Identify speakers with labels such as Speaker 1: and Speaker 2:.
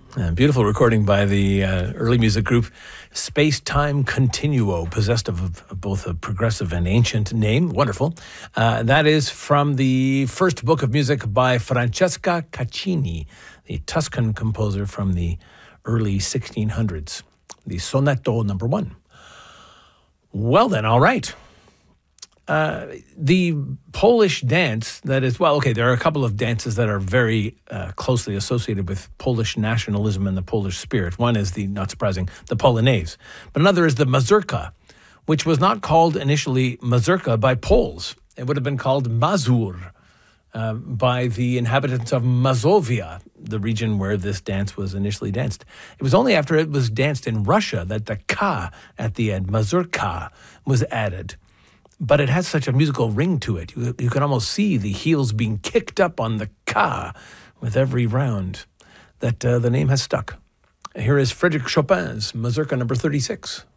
Speaker 1: A beautiful recording by the early music group Space Time Continuo, possessed of both a progressive and ancient name. Wonderful. That is from the first book of music by Francesca Caccini, the Tuscan composer from the early 1600s, the Sonetto number 1. Well then, all right. The Polish dance that is, well, okay, there are a couple of dances that are very closely associated with Polish nationalism and the Polish spirit. One is not surprising, the Polonaise. But another is the mazurka, which was not called initially mazurka by Poles. It would have been called mazur by the inhabitants of Mazovia, the region where this dance was initially danced. It was only after it was danced in Russia that the ka at the end, mazurka, was added. But it has such a musical ring to it. You can almost see the heels being kicked up on the ka with every round that the name has stuck. Here is Frédéric Chopin's Mazurka number 36.